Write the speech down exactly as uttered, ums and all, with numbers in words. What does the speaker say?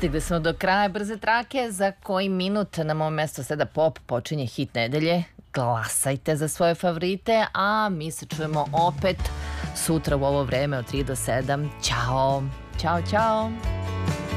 Stigli smo do kraja brze trake. Za koji minut na mom mestu sada pop počinje hit nedelje. Glasajte za svoje favorite, a mi se čujemo opet sutra u ovo vreme od tri do sedam. Ćao, ćao, ćao.